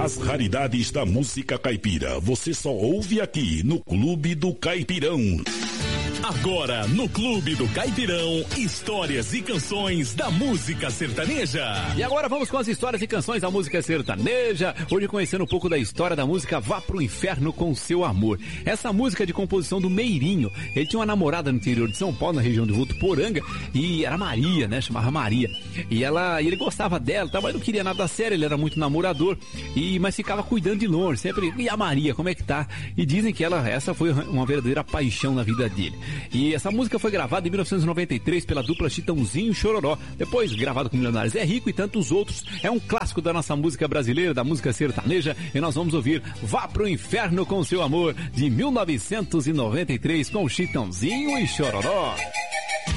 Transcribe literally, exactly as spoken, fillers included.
As raridades da música caipira, você só ouve aqui no Clube do Caipirão. Agora, no Clube do Caipirão, histórias e canções da música sertaneja. E agora vamos com as histórias e canções da música sertaneja. Hoje conhecendo um pouco da história da música Vá Pro Inferno com Seu Amor. Essa música é de composição do Meirinho. Ele tinha uma namorada no interior de São Paulo, na região de Votuporanga, e era Maria, né? Chamava Maria. E ela, e ele gostava dela, tá? Mas não queria nada sério, ele era muito namorador, e, mas ficava cuidando de longe, sempre. E a Maria, como é que tá? E dizem que ela, essa foi uma verdadeira paixão na vida dele. E essa música foi gravada em mil novecentos e noventa e três pela dupla Chitãozinho e Chororó, depois gravado com Milionários é Rico e tantos outros. É um clássico da nossa música brasileira, da música sertaneja, e nós vamos ouvir Vá Pro Inferno com Seu Amor, de mil novecentos e noventa e três, com Chitãozinho e Chororó.